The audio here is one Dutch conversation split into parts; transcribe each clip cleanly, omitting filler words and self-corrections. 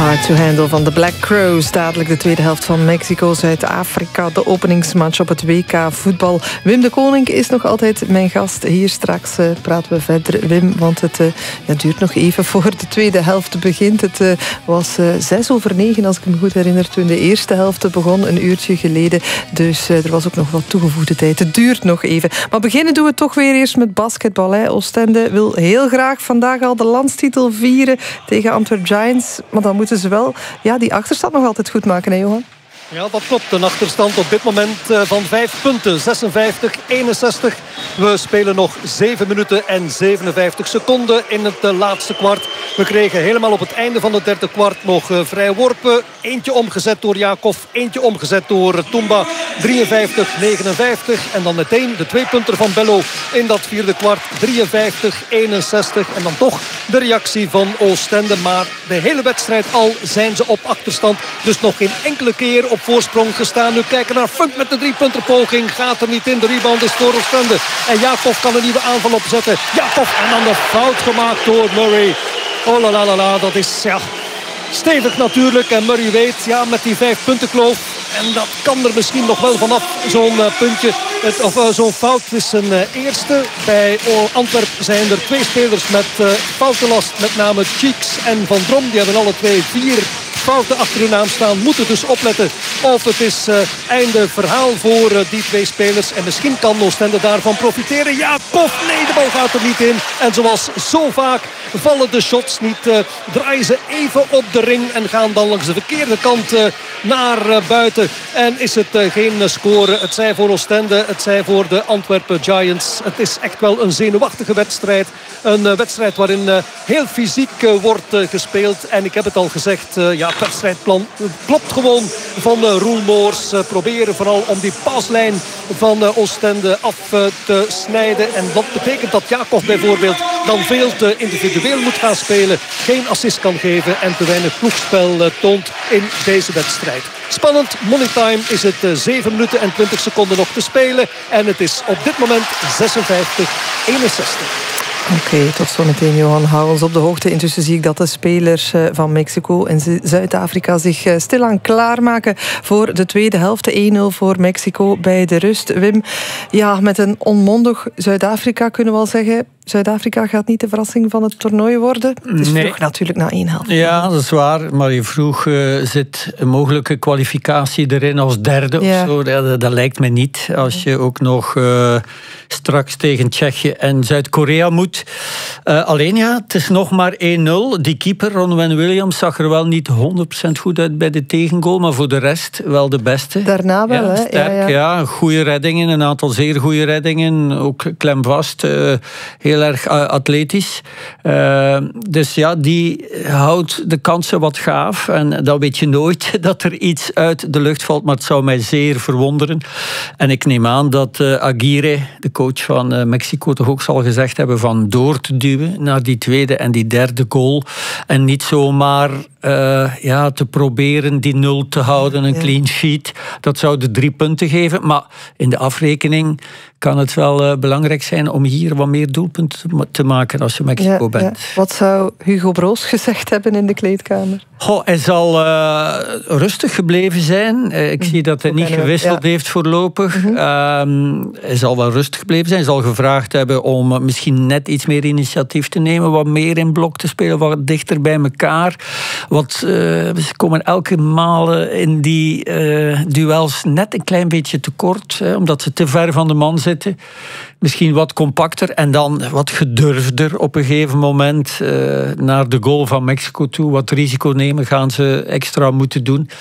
Hard to Handle van de Black Crowes. Dadelijk de tweede helft van Mexico-Zuid-Afrika. De openingsmatch op het WK voetbal. Wim de Koning is nog altijd mijn gast. Hier straks praten we verder, Wim. Want het duurt nog even voor de tweede helft begint. Het was 6:09, als ik me goed herinner, toen de eerste helft begon. Een uurtje geleden. Dus er was ook nog wat toegevoegde tijd. Het duurt nog even. Maar beginnen doen we toch weer eerst met basketbal. Hè. Oostende wil heel graag vandaag al de landstitel vieren tegen Antwerp Giants. Maar dan moeten ze wel die achterstand nog altijd goed maken, hè Johan? Ja, dat klopt. Een achterstand op dit moment van 5 punten. 56-61. We spelen nog 7 minuten en 57 seconden in het laatste kwart. We kregen helemaal op het einde van het derde kwart nog vrije worpen. Eentje omgezet door Jakob, eentje omgezet door Tumba. 53-59. En dan meteen de 2-punter van Bello in dat vierde kwart. 53-61. En dan toch de reactie van Oostende. Maar de hele wedstrijd al zijn ze op achterstand. Dus nog geen enkele keer op voorsprong gestaan. Nu kijken naar Funk met de 3-punterpoging. Gaat er niet in. De rebound is voor Oostende. En Jakob kan een nieuwe aanval opzetten. Jakob en dan de fout gemaakt door Murray. Oh la la la la. Dat is stevig natuurlijk. En Murray weet, met die 5-puntenkloof. En dat kan er misschien nog wel vanaf, zo'n puntje. Zo'n fout is een eerste. Bij Antwerp zijn er 2 spelers met foutenlast. Met name Cheeks en Van Drom. Die hebben alle 2 4 fouten achter hun naam staan. Moeten dus opletten of het is einde verhaal voor die 2 spelers. En misschien kan Oostende daarvan profiteren. Ja, pof, nee, de bal gaat er niet in. En zoals zo vaak vallen de shots niet. Draaien ze even op de ring en gaan dan langs de verkeerde kant naar buiten. En is het geen score. Het zij voor Oostende, het zij voor de Antwerpen Giants. Het is echt wel een zenuwachtige wedstrijd. Een wedstrijd waarin heel fysiek wordt gespeeld. En ik heb het al gezegd, het wedstrijdplan klopt gewoon van Roel Moors. Proberen vooral om die paslijn van Oostende af te snijden. En dat betekent dat Jakob bijvoorbeeld dan veel te individueel moet gaan spelen. Geen assist kan geven en te weinig ploegspel toont in deze wedstrijd. Spannend, money time is het 7 minuten en 20 seconden nog te spelen. En het is op dit moment 56-61. Oké, tot zometeen Johan. Hou ons op de hoogte. Intussen zie ik dat de spelers van Mexico en Zuid-Afrika zich stilaan klaarmaken voor de tweede helft. 1-0 voor Mexico bij de rust. Wim, met een onmondig Zuid-Afrika kunnen we al zeggen. Zuid-Afrika gaat niet de verrassing van het toernooi worden. Het is vroeg natuurlijk na 1 helft. Ja, dat is waar. Maar je vroeg, zit een mogelijke kwalificatie erin als derde of zo? Dat lijkt me niet. Als je ook nog straks tegen Tsjechië en Zuid-Korea moet. Alleen het is nog maar 1-0. Die keeper, Ronwen Williams, zag er wel niet 100% goed uit bij de tegengoal. Maar voor de rest wel de beste. Daarna wel, hè? Sterk, goede reddingen. Een aantal zeer goede reddingen. Ook klemvast. Heel erg atletisch. Dus die houdt de kansen wat gaaf. En dan weet je nooit dat er iets uit de lucht valt. Maar het zou mij zeer verwonderen. En ik neem aan dat Aguirre, de coach van Mexico, toch ook zal gezegd hebben van door te duwen naar die tweede en die derde goal. En niet zomaar te proberen die 0 te houden, een clean sheet. Dat zou de 3 punten geven. Maar in de afrekening kan het wel belangrijk zijn om hier wat meer doelpunten te maken als je Mexico bent. Ja. Wat zou Hugo Broos gezegd hebben in de kleedkamer? Hij zal rustig gebleven zijn. Ik zie dat hij niet gewisseld heeft voorlopig. Hij zal wel rustig gebleven zijn. Hij zal gevraagd hebben om misschien net iets meer initiatief te nemen, wat meer in blok te spelen, wat dichter bij elkaar. Ze komen elke maal in die duels net een klein beetje tekort, omdat ze te ver van de man zitten. Misschien wat compacter en dan wat gedurfder op een gegeven moment naar de goal van Mexico toe. Wat risico nemen gaan ze extra moeten doen.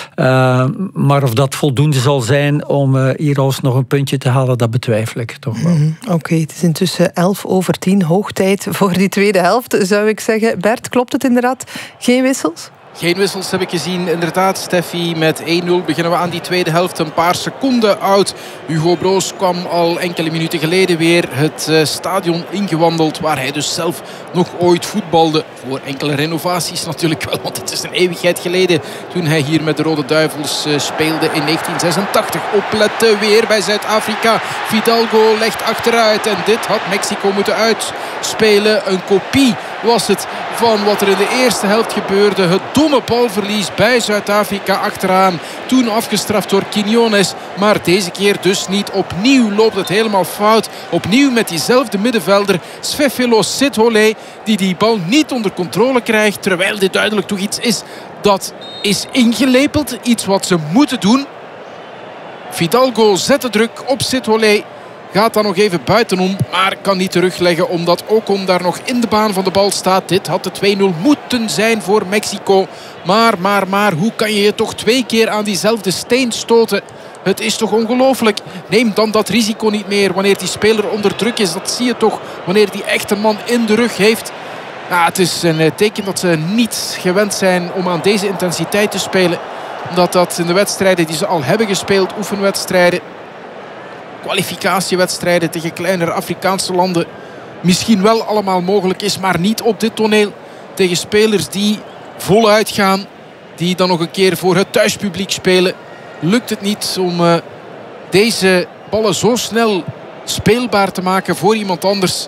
Maar of dat voldoende zal zijn om hier alsnog een puntje te halen, dat betwijfel ik toch wel. Oké, het is intussen 11:10, hoog tijd voor die tweede helft, zou ik zeggen. Bert, klopt het inderdaad? Geen wissels? Geen wissels heb ik gezien, inderdaad, Steffi. Met 1-0 beginnen we aan die tweede helft. Een paar seconden oud. Hugo Broos kwam al enkele minuten geleden weer het stadion ingewandeld, waar hij dus zelf nog ooit voetbalde. Voor enkele renovaties natuurlijk wel, want het is een eeuwigheid geleden toen hij hier met de Rode Duivels speelde in 1986. Opletten weer bij Zuid-Afrika. Fidalgo legt achteruit en dit had Mexico moeten uitspelen. Een kopie was het van wat er in de eerste helft gebeurde. Het domme balverlies bij Zuid-Afrika achteraan. Toen afgestraft door Quiñones. Maar deze keer dus niet. Opnieuw loopt het helemaal fout. Opnieuw met diezelfde middenvelder Sefelo Sithole, die bal niet onder controle krijgt. Terwijl dit duidelijk toch iets is dat is ingelepeld. Iets wat ze moeten doen. Fidalgo zet de druk op Sithole. Gaat dan nog even buitenom, maar kan niet terugleggen omdat Ocon daar nog in de baan van de bal staat. Dit had de 2-0 moeten zijn voor Mexico. Maar, hoe kan je je toch 2 keer aan diezelfde steen stoten? Het is toch ongelooflijk. Neem dan dat risico niet meer wanneer die speler onder druk is. Dat zie je toch wanneer die echt een man in de rug heeft. Nou, het is een teken dat ze niet gewend zijn om aan deze intensiteit te spelen. Omdat dat in de wedstrijden die ze al hebben gespeeld, oefenwedstrijden, kwalificatiewedstrijden tegen kleinere Afrikaanse landen, misschien wel allemaal mogelijk is, maar niet op dit toneel. Tegen spelers die voluit gaan, die dan nog een keer voor het thuispubliek spelen, lukt het niet om deze ballen zo snel speelbaar te maken voor iemand anders.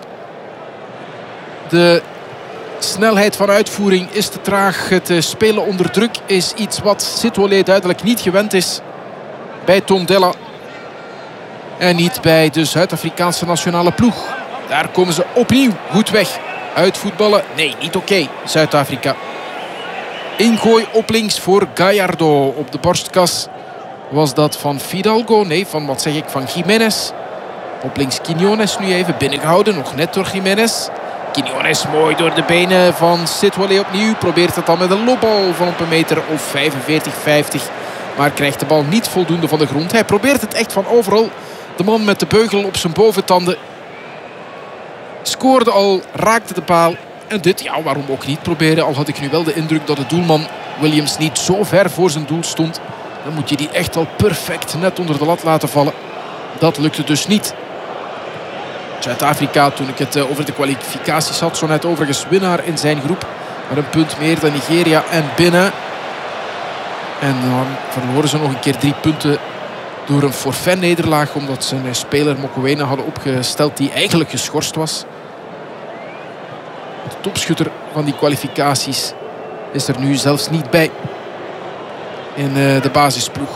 De snelheid van uitvoering is te traag. Het spelen onder druk is iets wat Sithole duidelijk niet gewend is bij Tondela. En niet bij de Zuid-Afrikaanse nationale ploeg. Daar komen ze opnieuw goed weg. Uitvoetballen? Nee, niet oké. Zuid-Afrika. Ingooi op links voor Gallardo. Op de borstkas was dat van Fidalgo. Nee, van Jiménez. Op links Quiñones nu even binnengehouden. Nog net door Jiménez. Quiñones mooi door de benen van Sithole opnieuw. Probeert het dan met een loopbal van op een meter of 45, 50. Maar krijgt de bal niet voldoende van de grond. Hij probeert het echt van overal. De man met de beugel op zijn boventanden scoorde al, raakte de paal. En dit, ja, waarom ook niet proberen. Al had ik nu wel de indruk dat de doelman Williams niet zo ver voor zijn doel stond. Dan moet je die echt al perfect net onder de lat laten vallen. Dat lukte dus niet. Zuid-Afrika, toen ik het over de kwalificaties had, zo net overigens winnaar in zijn groep. Maar een punt meer dan Nigeria en Benin. En dan verloren ze nog een keer 3 punten door een forfait-nederlaag, omdat ze een speler Mokoena hadden opgesteld die eigenlijk geschorst was. De topschutter van die kwalificaties is er nu zelfs niet bij in de basisploeg.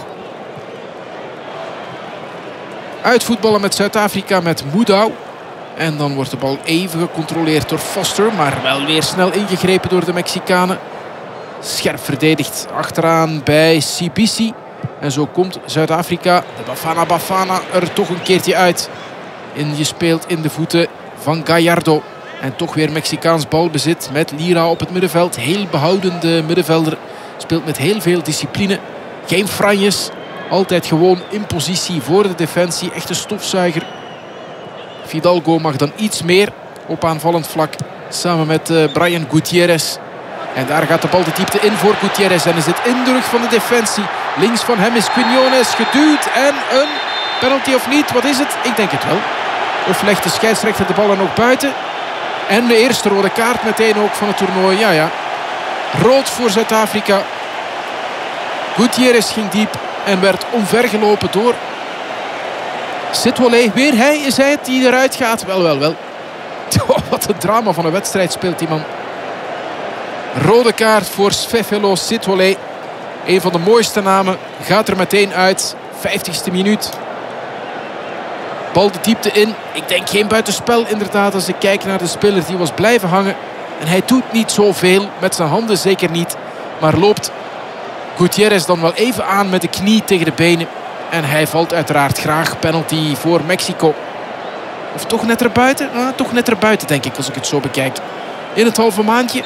Uitvoetballen met Zuid-Afrika met Moedau. En dan wordt de bal even gecontroleerd door Foster, maar wel weer snel ingegrepen door de Mexicanen. Scherp verdedigd achteraan bij Sibisi. En zo komt Zuid-Afrika, de Bafana er toch een keertje uit. Ingespeeld in de voeten van Gallardo. En toch weer Mexicaans balbezit met Lira op het middenveld. Heel behoudende middenvelder. Speelt met heel veel discipline. Geen franjes. Altijd gewoon in positie voor de defensie. Echte stofzuiger. Fidalgo mag dan iets meer op aanvallend vlak. Samen met Brian Gutierrez. En daar gaat de bal de diepte in voor Gutierrez. En is het in de rug van de defensie. Links van hem is Quiñones geduwd. En een penalty of niet? Wat is het? Ik denk het wel. Of legt de scheidsrechter de bal er nog buiten? En de eerste rode kaart meteen ook van het toernooi. Ja. Rood voor Zuid-Afrika. Gutierrez ging diep en werd omvergelopen door Sithole. Weer hij, is hij het die eruit gaat? Wel. Oh, wat een drama van een wedstrijd speelt die man. Rode kaart voor Sefelo Sithole. Een van de mooiste namen. Gaat er meteen uit. 50ste minuut. Bal de diepte in. Ik denk geen buitenspel inderdaad als ik kijk naar de speler die was blijven hangen. En hij doet niet zoveel. Met zijn handen zeker niet. Maar loopt Gutierrez dan wel even aan met de knie tegen de benen. En hij valt uiteraard graag. Penalty voor Mexico. Of toch net erbuiten? Toch net erbuiten denk ik als ik het zo bekijk. In het halve maandje.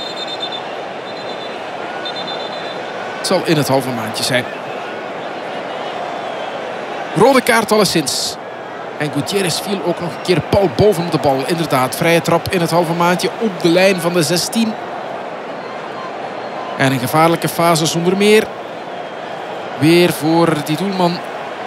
Het zal in het halve maandje zijn. Rode kaart alleszins. En Gutierrez viel ook nog een keer pal boven de bal. Inderdaad, vrije trap in het halve maandje op de lijn van de 16. En een gevaarlijke fase zonder meer. Weer voor die doelman.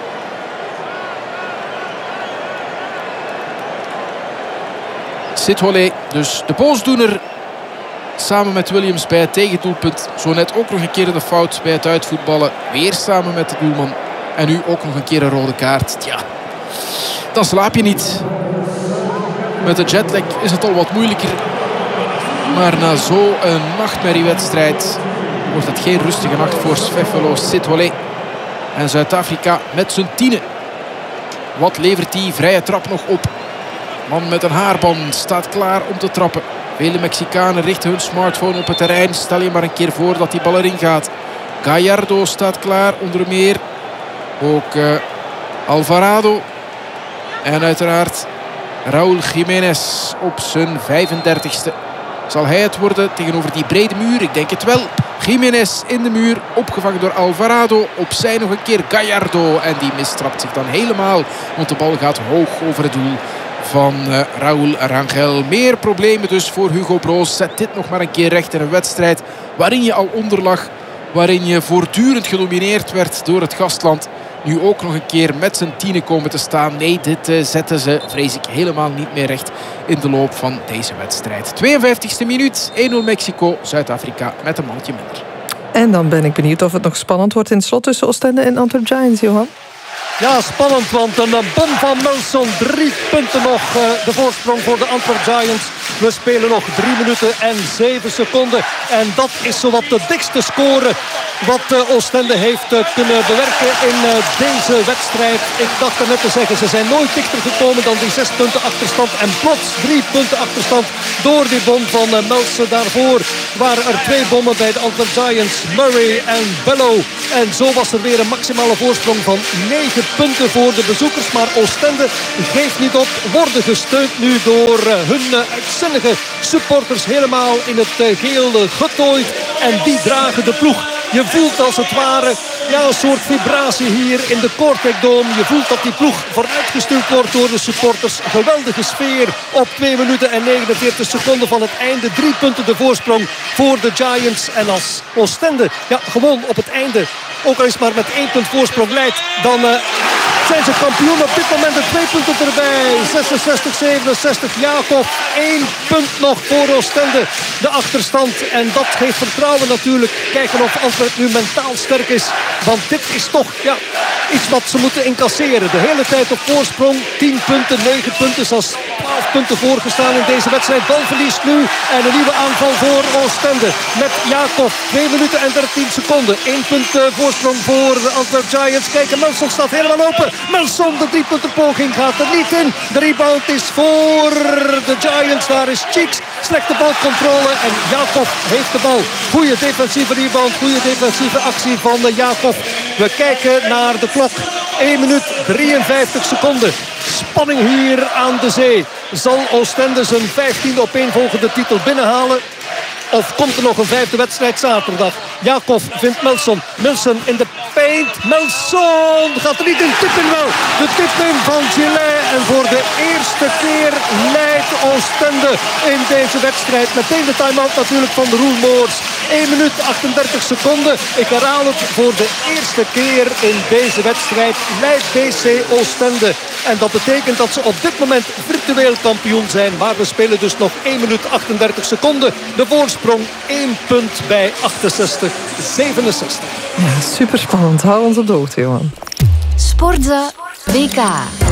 Sithole, dus de boosdoener. Samen met Williams bij het tegendoelpunt. Zo net ook nog een keer de fout bij het uitvoetballen. Weer samen met de doelman. En nu ook nog een keer een rode kaart. Tja, dan slaap je niet. Met de jetlag is het al wat moeilijker. Maar na zo'n nachtmerriewedstrijd wordt het geen rustige nacht voor Sefelo Sitwole. En Zuid-Afrika met zijn 10e. Wat levert die vrije trap nog op? Man met een haarband staat klaar om te trappen. Vele Mexicanen richten hun smartphone op het terrein. Stel je maar een keer voor dat die bal erin gaat. Gallardo staat klaar, onder meer. Ook Alvarado. En uiteraard Raúl Jiménez op zijn 35e. Zal hij het worden tegenover die brede muur? Ik denk het wel. Jiménez in de muur, opgevangen door Alvarado. Opzij nog een keer Gallardo. En die mistrapt zich dan helemaal, want de bal gaat hoog over het doel van Raúl Rangel. Meer problemen dus voor Hugo Broos. Zet dit nog maar een keer recht in een wedstrijd waarin je al onder lag. Waarin je voortdurend gedomineerd werd door het gastland. Nu ook nog een keer met zijn 10e komen te staan. Nee, dit zetten ze, vrees ik, helemaal niet meer recht in de loop van deze wedstrijd. 52e minuut, 1-0 Mexico, Zuid-Afrika met een mannetje minder. En dan ben ik benieuwd of het nog spannend wordt in het slot tussen Oostende en Antwerp Giants, Johan. Ja, spannend, want een bom van Melson. 3 punten nog. De voorsprong voor de Antwerp Giants. We spelen nog 3 minuten en 7 seconden. En dat is zowat de dikste score wat Oostende heeft kunnen bewerken in deze wedstrijd. Ik dacht er net te zeggen, ze zijn nooit dichter gekomen dan die 6 punten achterstand. En plots 3 punten achterstand door die bom van Melson. Daarvoor waren er 2 bommen bij de Antwerp Giants. Murray en Bello. En zo was er weer een maximale voorsprong van 9 punten voor de bezoekers. Maar Oostende geeft niet op. Worden gesteund nu door hun uitzinnige supporters. Helemaal in het geel getooid. En die dragen de ploeg. Je voelt als het ware een soort vibratie hier in de Kortrijk Dome. Je voelt dat die ploeg vooruitgestuurd wordt door de supporters. Geweldige sfeer op 2 minuten en 49 seconden van het einde. 3 punten de voorsprong voor de Giants. En als Oostende gewoon op het einde, ook al is maar met 1 punt voorsprong leidt, dan zijn ze kampioen. Op dit moment de 2 punten erbij. 66-67. Jacob, 1 punt nog voor Oostende. De achterstand. En dat geeft vertrouwen natuurlijk. Kijken of Antwerp nu mentaal sterk is. Want dit is toch iets wat ze moeten incasseren. De hele tijd op voorsprong. 10 punten, 9 punten. Zelfs 12 punten voorgestaan in deze wedstrijd. Balverlies nu. En een nieuwe aanval voor Oostende. Met Jacob. 2 minuten en 13 seconden. 1 punt voorsprong voor de Antwerp Giants. Kijk, Melson staat helemaal open. Melson, de 3 punten poging gaat er niet in. De rebound is voor de Giants. Daar is Cheeks. Slechte balcontrole. En Jacob heeft de bal. Goeie defensieve rebound. Goeie defensieve actie van Jacob. We kijken naar de klok. 1 minuut 53 seconden. Spanning hier aan de zee. Zal Oostende zijn 15e opeenvolgende titel binnenhalen? Of komt er nog een 5e wedstrijd zaterdag? Jacob vindt Melson. Melson in de paint. Melson gaat er niet in. Tippen wel. De tippen van Gillet. En voor de eerste keer leidt Oostende in deze wedstrijd. Meteen de time-out natuurlijk van de Roel Moors. 1 minuut 38 seconden. Ik herhaal het. Voor de eerste keer in deze wedstrijd leidt BC Oostende. En dat betekent dat ze op dit moment virtueel kampioen zijn. Maar we spelen dus nog 1 minuut 38 seconden. De voorsprong 1 punt bij 68-67. Ja, super spannend. Hou ons op de hoogte, Johan. Sportza WK.